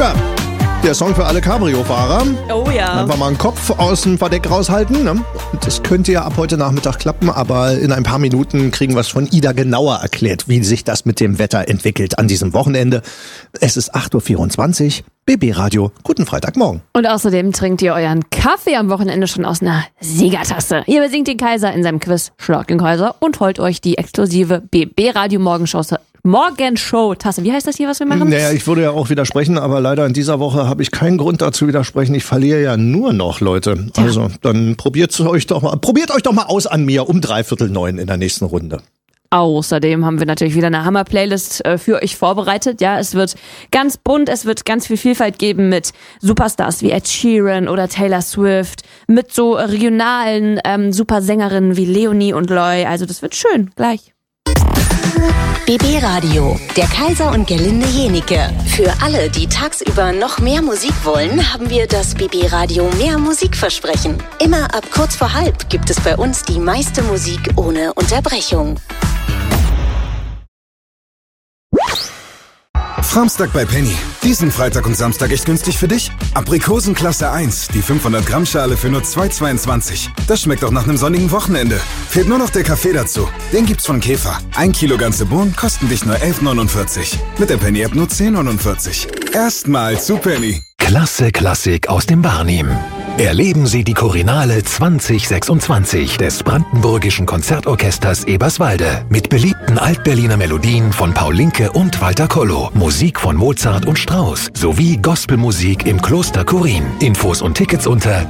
Ja, der Song für alle Cabrio-Fahrer. Oh ja. Einfach mal einen Kopf aus dem Verdeck raushalten. Ne? Das könnte ja ab heute Nachmittag klappen, aber in ein paar Minuten kriegen wir es von Ida genauer erklärt, wie sich das mit dem Wetter entwickelt an diesem Wochenende. Es ist 8.24 Uhr, BB Radio, guten Freitagmorgen. Und außerdem trinkt ihr euren Kaffee am Wochenende schon aus einer Siegertasse. Ihr besingt den Kaiser in seinem Quiz Schlag den Kaiser und holt euch die exklusive BB Radio Morgenshow-Tasse. Wie heißt das hier, was wir machen? Naja, ich würde ja auch widersprechen, aber leider in dieser Woche habe ich keinen Grund dazu widersprechen. Ich verliere ja nur noch, Leute. Ja. Also, dann probiert euch doch mal aus an mir um 8:45 in der nächsten Runde. Außerdem haben wir natürlich wieder eine Hammer-Playlist für euch vorbereitet. Ja, es wird ganz bunt, es wird ganz viel Vielfalt geben mit Superstars wie Ed Sheeran oder Taylor Swift, mit so regionalen Supersängerinnen wie Leonie und Loy. Also das wird schön, gleich. BB Radio, der Kaiser und Gerlinde Jenike. Für alle, die tagsüber noch mehr Musik wollen, haben wir das BB Radio Mehr Musikversprechen. Immer ab kurz vor halb gibt es bei uns die meiste Musik ohne Unterbrechung. Samstag bei Penny. Diesen Freitag und Samstag echt günstig für dich. Aprikosen Klasse 1, die 500 Gramm Schale für nur 2,22. Das schmeckt auch nach einem sonnigen Wochenende. Fehlt nur noch der Kaffee dazu. Den gibt's von Käfer. 1 Kilo ganze Bohnen kosten dich nur 11,49. Mit der Penny-App nur 10,49. Erstmal zu Penny. Klasse Klassik aus dem Barnim. Erleben Sie die Chorinale 2026 des Brandenburgischen Konzertorchesters Eberswalde mit beliebten Altberliner Melodien von Paul Linke und Walter Kollo, Musik von Mozart und Strauss sowie Gospelmusik im Kloster Chorin. Infos und Tickets unter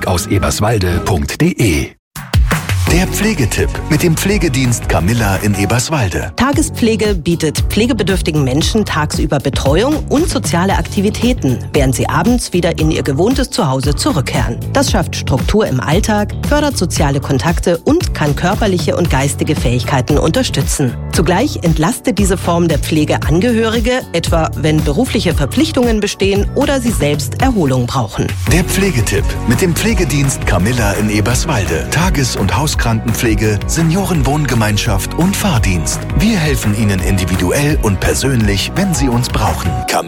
klassikauseberswalde.de. Der Pflegetipp mit dem Pflegedienst Camilla in Eberswalde. Tagespflege bietet pflegebedürftigen Menschen tagsüber Betreuung und soziale Aktivitäten, während sie abends wieder in ihr gewohntes Zuhause zurückkehren. Das schafft Struktur im Alltag, fördert soziale Kontakte und kann körperliche und geistige Fähigkeiten unterstützen. Zugleich entlastet diese Form der Pflege Angehörige, etwa wenn berufliche Verpflichtungen bestehen oder sie selbst Erholung brauchen. Der Pflegetipp mit dem Pflegedienst Camilla in Eberswalde. Tages- und Hauskrankenpflege, Seniorenwohngemeinschaft und Fahrdienst. Wir helfen Ihnen individuell und persönlich, wenn Sie uns brauchen.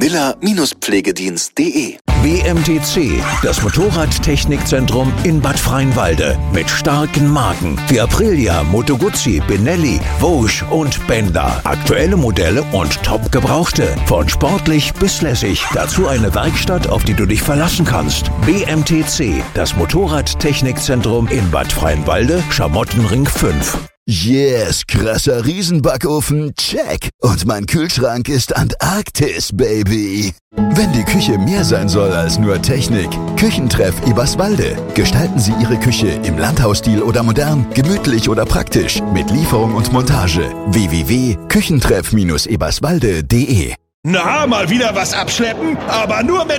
Camilla-Pflegedienst.de. BMTC, das Motorradtechnikzentrum in Bad Freienwalde. Mit starken Marken wie Aprilia, Moto Guzzi, Benelli, Vosges und Benda. Aktuelle Modelle und top gebrauchte. Von sportlich bis lässig. Dazu eine Werkstatt, auf die du dich verlassen kannst. BMTC, das Motorradtechnikzentrum in Bad Freienwalde, Schamottenring 5. Yes, krasser Riesenbackofen, check. Und mein Kühlschrank ist Antarktis, Baby. Wenn die Küche mehr sein soll als nur Technik, Küchentreff Eberswalde. Gestalten Sie Ihre Küche im Landhausstil oder modern, gemütlich oder praktisch, mit Lieferung und Montage. www.küchentreff-eberswalde.de. Na, mal wieder was abschleppen, aber nur mit